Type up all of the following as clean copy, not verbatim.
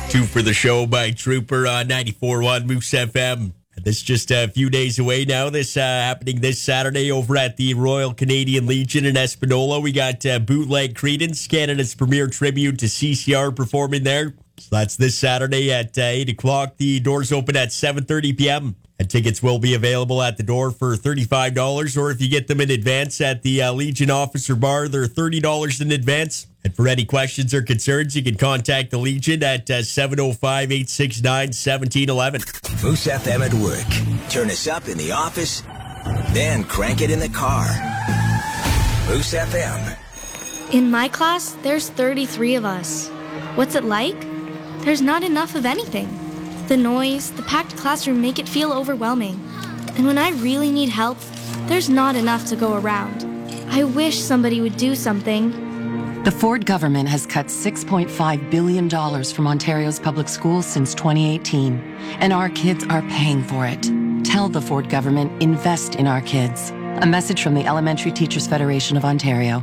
Two for the show by Trooper on 94.1 Moose FM. This just a few days away now. This happening this Saturday over at the Royal Canadian Legion in Espanola. We got Bootleg Credence, Canada's premier tribute to CCR, performing there. So that's this Saturday at 8 o'clock. The doors open at 7:30 p.m. And tickets will be available at the door for $35, or if you get them in advance at the Legion Officer Bar, they're $30 in advance. And for any questions or concerns, you can contact the Legion at 705-869-1711. Moose FM at work. Turn us up in the office, then crank it in the car. Moose FM. In my class, there's 33 of us. What's it like? There's not enough of anything. The noise, the packed classroom make it feel overwhelming. And when I really need help, there's not enough to go around. I wish somebody would do something. The Ford government has cut $6.5 billion from Ontario's public schools since 2018, and our kids are paying for it. Tell the Ford government, invest in our kids. A message from the Elementary Teachers Federation of Ontario.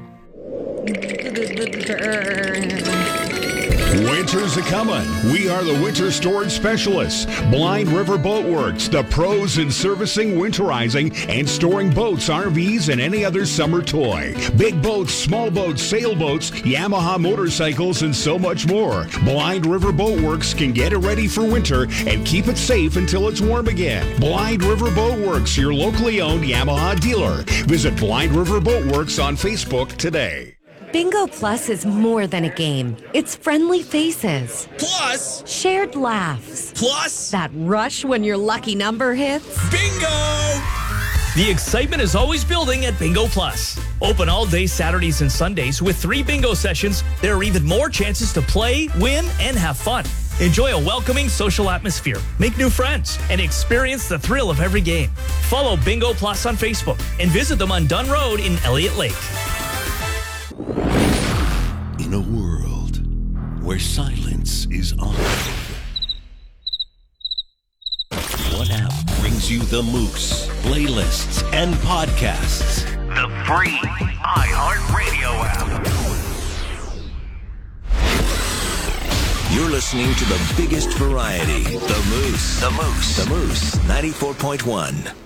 Winter's a-comin'. We are the winter storage specialists. Blind River Boat Works, the pros in servicing, winterizing, and storing boats, RVs, and any other summer toy. Big boats, small boats, sailboats, Yamaha motorcycles, and so much more. Blind River Boat Works can get it ready for winter and keep it safe until it's warm again. Blind River Boat Works, your locally owned Yamaha dealer. Visit Blind River Boat Works on Facebook today. Bingo Plus is more than a game. It's friendly faces. Plus shared laughs. Plus that rush when your lucky number hits. Bingo! The excitement is always building at Bingo Plus. Open all day Saturdays and Sundays with 3 bingo sessions. There are even more chances to play, win, and have fun. Enjoy a welcoming social atmosphere, make new friends, and experience the thrill of every game. Follow Bingo Plus on Facebook and visit them on Dunn Road in Elliott Lake. In a world where silence is honored, what app brings you the Moose playlists and podcasts? The free iHeartRadio app. You're listening to the biggest variety, The Moose. The Moose. The Moose, 94.1.